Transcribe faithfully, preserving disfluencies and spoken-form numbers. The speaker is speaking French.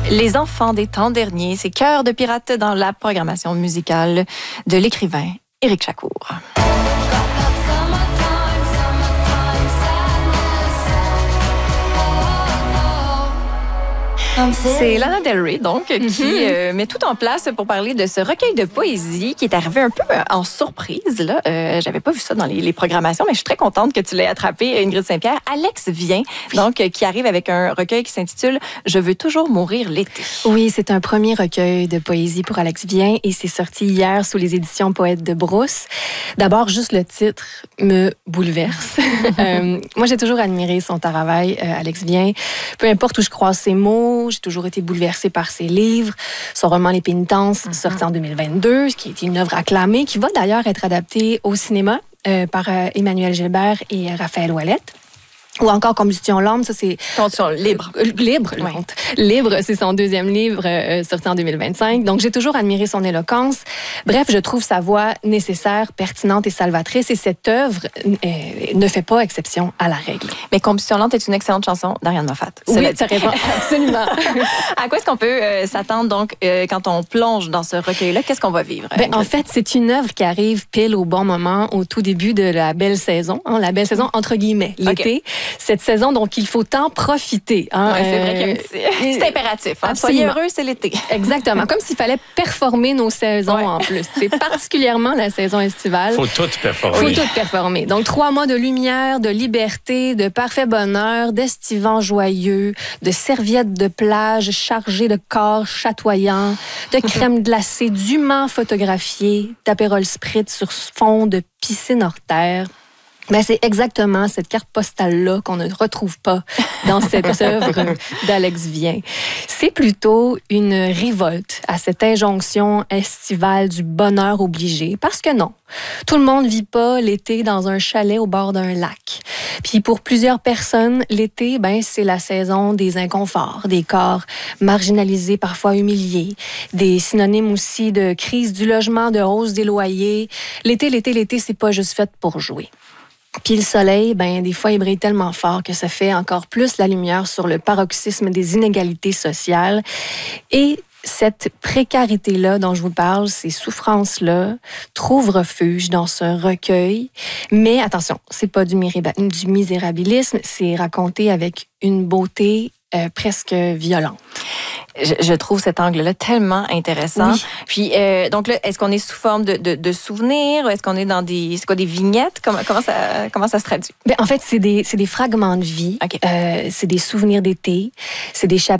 Les enfants des temps derniers, c'est Cœur de pirate dans la programmation musicale de l'écrivain Éric Chacour. C'est Lana Del Rey, donc, qui mm-hmm. euh, met tout en place pour parler de ce recueil de poésie qui est arrivé un peu en surprise. Là. Euh, j'avais pas vu ça dans les, les programmations, mais je suis très contente que tu l'aies attrapé, Ingrid Saint-Pierre. Alex Vien, oui. donc, euh, qui arrive avec un recueil qui s'intitule « Je veux toujours mourir l'été ». Oui, c'est un premier recueil de poésie pour Alex Vien et c'est sorti hier sous les éditions Poètes de Brousse. D'abord, juste le titre me bouleverse. euh, moi, j'ai toujours admiré son travail, euh, Alex Vien. Peu importe où je croise ses mots, j'ai toujours été bouleversée par ses livres. Son roman Les Pénitences, mm-hmm. sorti en deux mille vingt-deux, qui est une œuvre acclamée, qui va d'ailleurs être adaptée au cinéma euh, par euh, Emmanuel Gilbert et euh, Raphaël Ouellette. Ou encore Combustion l'âme, ça c'est... Combustion libre. Euh, libre, le oui. conte. Libre, c'est son deuxième livre euh, sorti en deux mille vingt-cinq. Donc j'ai toujours admiré son éloquence. Bref, je trouve sa voix nécessaire, pertinente et salvatrice. Et cette œuvre euh, ne fait pas exception à la règle. Mais Combustion lente est une excellente chanson d'Ariane Moffat. Oui, tu as raison, absolument. À quoi est-ce qu'on peut euh, s'attendre donc euh, quand on plonge dans ce recueil-là? Qu'est-ce qu'on va vivre? Ben, en fait, c'est une œuvre qui arrive pile au bon moment, au tout début de la belle saison. Hein, la belle saison, entre guillemets, l'été. Okay. Cette saison, donc il faut en profiter. Hein. Oui, c'est vrai que c'est, c'est impératif. Hein. Soyez heureux, c'est l'été. Exactement. Comme s'il fallait performer nos saisons ouais. en plus. C'est particulièrement la saison estivale. Il faut tout performer. Il faut tout performer. Donc, trois mois de lumière, de liberté, de parfait bonheur, d'estivants joyeux, de serviettes de plage chargées de corps chatoyants, de crème glacée dûment photographiée, d'apérol spritz sur fond de piscine hors terre. Ben, c'est exactement cette carte postale-là qu'on ne retrouve pas dans cette œuvre d'Alex Vien. C'est plutôt une révolte à cette injonction estivale du bonheur obligé. Parce que non, tout le monde ne vit pas l'été dans un chalet au bord d'un lac. Puis pour plusieurs personnes, l'été, ben, c'est la saison des inconforts, des corps marginalisés, parfois humiliés, des synonymes aussi de crise du logement, de hausse des loyers. L'été, l'été, l'été, c'est pas juste fait pour jouer. Puis le soleil, ben des fois, il brille tellement fort que ça fait encore plus la lumière sur le paroxysme des inégalités sociales. Et cette précarité-là dont je vous parle, ces souffrances-là, trouvent refuge dans ce recueil. Mais attention, c'est pas du, mirib- du misérabilisme, c'est raconté avec une beauté euh, presque violente. Je, je trouve cet angle-là tellement intéressant. Oui. Puis, euh, donc là, est-ce qu'on est sous forme de, de, de souvenirs? Est-ce qu'on est dans des, c'est quoi, des vignettes? Comment, comment, ça, comment ça se traduit? Ben, en fait, c'est des, c'est des fragments de vie. Okay. Euh, c'est des souvenirs d'été. C'est des chapitres